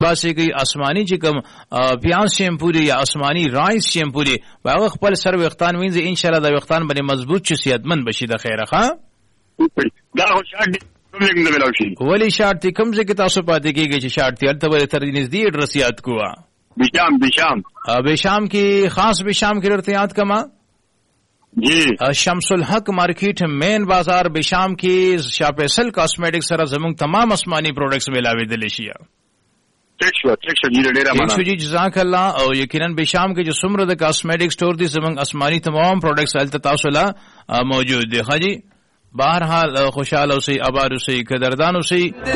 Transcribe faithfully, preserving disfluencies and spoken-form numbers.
باسي کوي آسماني چې کوم پیاز شیمپو دی یا آسماني رایس شیمپو دی هغه خپل سر وختان وینځي ان شاء الله د وختان باندې مضبوط شي صحتمند بشي د خیره ښه دا هو شاړ کوم څنګه د ولاوشي ولی شاړ تی کوم ځکه تاسو پاتې کیږي چې شاړ تی البته ولې تر نږدې اډرس یاد کوه بشام بشام بشام کی خاص بشام کی ضرورت یاد کما جی شمس الحق مارکیٹ مین بازار بشام کی شاپیسل کاسمیٹک سره زموږ تمام آسمانی پروډکټس ملاوي دي شي ٹھیک شو ٹھیک شو جی ډیر امانه جی جزاک الله او یقینا بشام کې جو سمره د کاسمیټک سٹور دي زموږ آسمانی تمام پروډکټس الته تاسو لا موجود دي خاجي بهر حال خوشاله اوسئ آباد اوسئ قدردان اوسئ